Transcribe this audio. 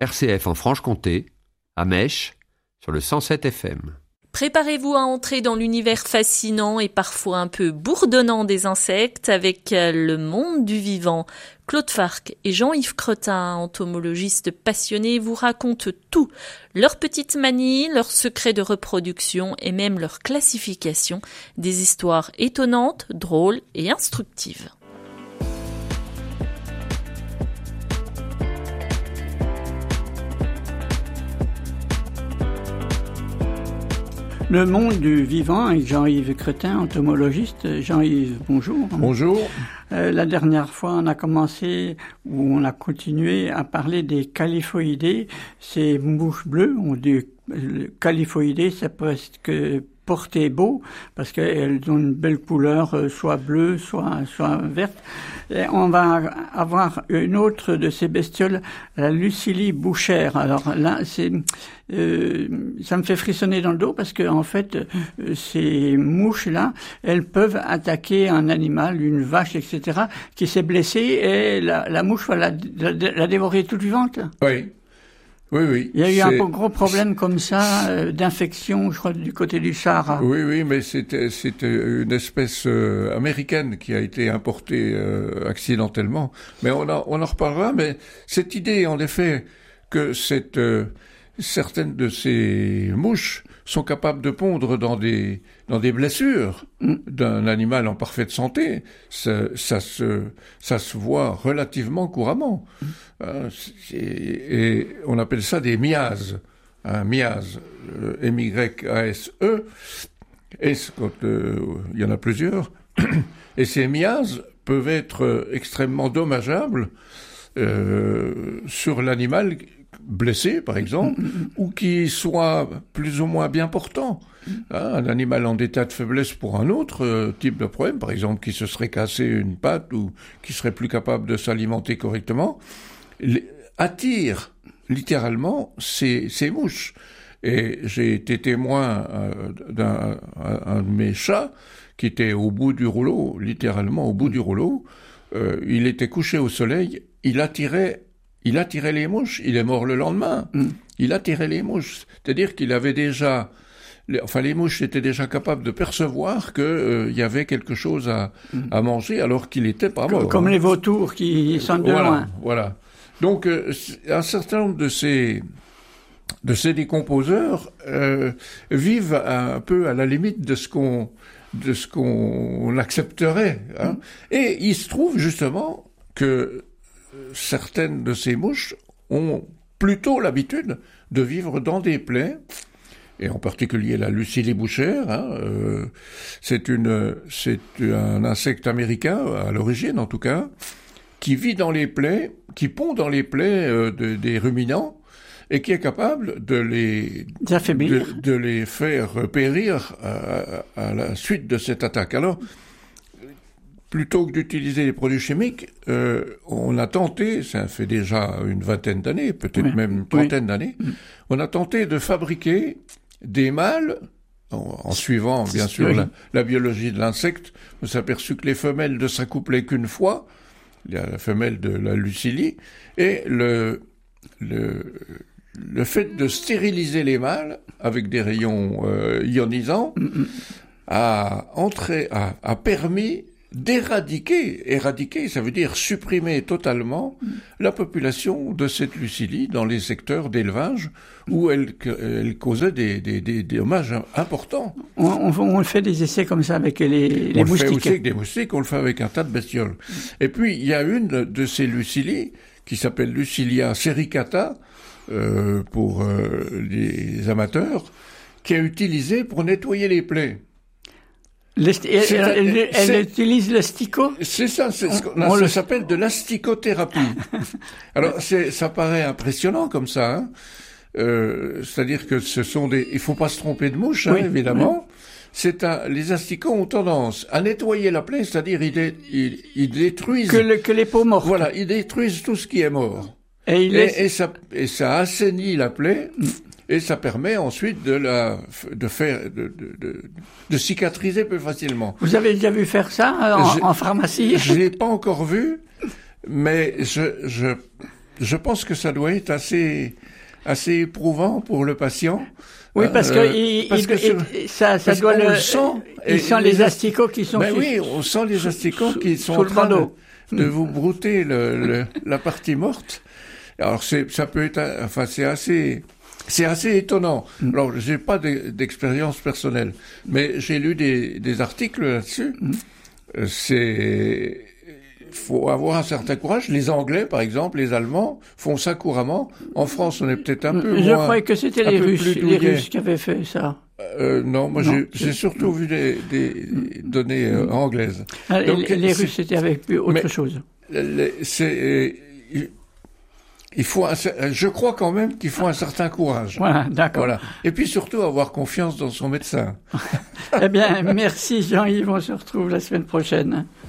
RCF en Franche-Comté, à Mèche, sur le 107 FM. Préparez-vous à entrer dans l'univers fascinant et parfois un peu bourdonnant des insectes avec le monde du vivant. Claude Farc et Jean-Yves Cretin, entomologistes passionnés, vous racontent tout. Leurs petites manies, leurs secrets de reproduction et même leur classification. Des histoires étonnantes, drôles et instructives. Le monde du vivant avec Jean-Yves Cretin, entomologiste. Jean-Yves, bonjour. Bonjour. La dernière fois, on a commencé, ou on a continué à parler des caliphoïdés, ces mouches bleues. On dit caliphoïdés, c'est presque porter beau, parce qu'elles ont une belle couleur, soit bleue, soit verte. Et on va avoir une autre de ces bestioles, la Lucilie bouchère. Alors là, ça me fait frissonner dans le dos parce que en fait, ces mouches-là, elles peuvent attaquer un animal, une vache, etc., qui s'est blessée et la mouche va la dévorer toute vivante. Oui. Oui. Il y a eu un gros problème comme ça, d'infection, je crois, du côté du Sahara. Oui, mais c'était une espèce américaine qui a été importée accidentellement. Mais on en reparlera. Mais cette idée, en effet, que certaines de ces mouches sont capables de pondre dans des blessures d'un animal en parfaite santé, ça se voit relativement couramment. Et on appelle ça des miases. Miase, M-Y-A-S-E, il y en a plusieurs. Et ces miases peuvent être extrêmement dommageables sur l'animal blessé, par exemple, ou qui soit plus ou moins bien portant. Un animal en état de faiblesse pour un autre type de problème, par exemple, qui se serait cassé une patte ou qui serait plus capable de s'alimenter correctement, attire littéralement ces mouches. Et j'ai été témoin d'un de mes chats qui était au bout du rouleau, littéralement au bout du rouleau. Il était couché au soleil, il attirait les mouches, il est mort le lendemain. Il attirait les mouches. C'est-à-dire qu'il avait déjà... les mouches étaient déjà capables de percevoir qu'il y avait quelque chose à manger alors qu'il n'était pas mort. Comme les vautours qui sont de loin. Voilà. Donc, un certain nombre de ces décomposeurs vivent un peu à la limite de ce qu'on accepterait. Et il se trouve justement que certaines de ces mouches ont plutôt l'habitude de vivre dans des plaies, et en particulier la Lucilie bouchère. C'est un insecte américain, à l'origine en tout cas, qui vit dans les plaies, qui pond dans les plaies des ruminants, et qui est capable de les faire périr à la suite de cette attaque. Alors, plutôt que d'utiliser les produits chimiques, on a tenté, ça fait déjà une vingtaine d'années, peut-être même une trentaine d'années, on a tenté de fabriquer des mâles, en suivant bien sûr la biologie de l'insecte. On s'est aperçu que les femelles ne s'accouplaient qu'une fois, la femelle de la Lucilie, et le fait de stériliser les mâles avec des rayons ionisants a permis éradiquer, ça veut dire supprimer totalement la population de cette Lucilie dans les secteurs d'élevage où elle causait des dommages importants. On fait des essais comme ça avec les moustiques. On le fait aussi avec des moustiques, on le fait avec un tas de bestioles. Et puis, il y a une de ces Lucilies qui s'appelle Lucilia sericata, pour les amateurs, qui est utilisée pour nettoyer les plaies. Elle utilise l'asticot? C'est ça, ça s'appelle de l'asticothérapie. Alors, ça paraît impressionnant comme ça, c'est-à-dire que il faut pas se tromper de mouche, évidemment. Oui. Les asticots ont tendance à nettoyer la plaie, c'est-à-dire ils détruisent... Que les peaux mortes. Voilà, ils détruisent tout ce qui est mort. Et ça assainit la plaie. Et ça permet ensuite de cicatriser plus facilement. Vous avez déjà vu faire ça en pharmacie? Je l'ai pas encore vu, mais je pense que ça doit être assez éprouvant pour le patient. Oui, parce que ça doit le sent. Il sent les asticots qui sont. Oui, on sent les asticots qui sont en train de vous brouter la partie morte. Alors ça peut être, enfin c'est assez étonnant. Alors j'ai pas d'expérience personnelle, mais j'ai lu des articles là-dessus. Faut avoir un certain courage. Les Anglais, par exemple, les Allemands font ça couramment. En France, on est peut-être un peu moins. Je croyais que c'était les Russes qui avaient fait ça. Non, moi j'ai surtout vu des données anglaises. Donc, les Russes, c'était avec autre chose. Je crois quand même qu'il faut un certain courage. Voilà, d'accord. Voilà. Et puis surtout avoir confiance dans son médecin. Eh bien, merci Jean-Yves, on se retrouve la semaine prochaine.